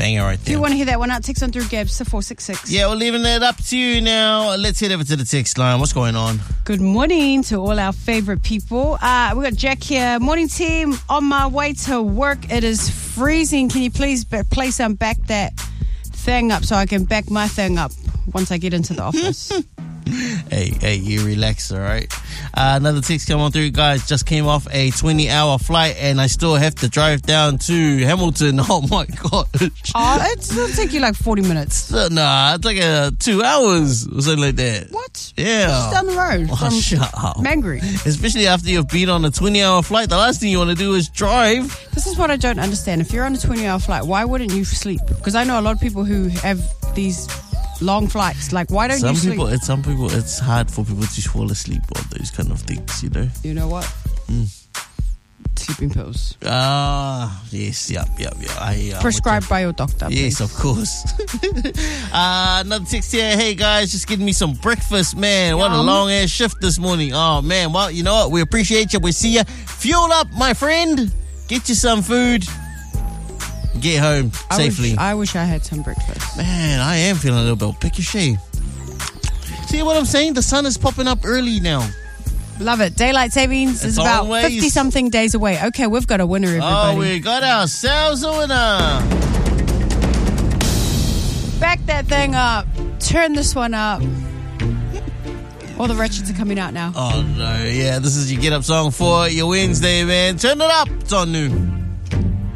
Banger right If there. you want to hear that one out, text on through Gabs to 466. Yeah, we're leaving it up to you now. Let's head over to the text line. What's going on? Good morning to all our favorite people. We got Jack here. Morning, team. On my way to work, it is freezing. Can you please play some back that thing up so I can back my thing up once I get into the office? Hey, you relax, all right? Another text come on through, guys. Just came off a 20-hour flight and I still have to drive down to Hamilton. Oh, my God. It'll take you like 40 minutes. Nah, it's like 2 hours or something like that. What? Yeah. Just down the road from shut up. Mangere. Especially after you've been on a 20-hour flight, the last thing you want to do is drive. This is what I don't understand. If you're on a 20-hour flight, why wouldn't you sleep? Because I know a lot of people who have these long flights. Like, why don't you sleep? Some people, it's hard for people to fall asleep on those kind of things, you know? You know what? Sleeping pills. Yes, yep. Prescribed by your doctor. Yes, please. of course. Another text here. Hey, guys, just getting me some breakfast, man. What a long-ass shift this morning. Oh, man. Well, you know what? We appreciate you. We'll see you. Fuel up, my friend. Get you some food. Get home safely. I wish I had some breakfast. Man, I am feeling a little bit peckish. See what I'm saying? The sun is popping up early now. Love it. Daylight savings is about 50-something days away. Okay, we've got a winner, everybody. Oh, we got ourselves a winner. Back that thing up. Turn this one up. All the ratchets are coming out now. Oh, no. Yeah, this is your Get Up song for your Wednesday, man. Turn it up. It's on noon.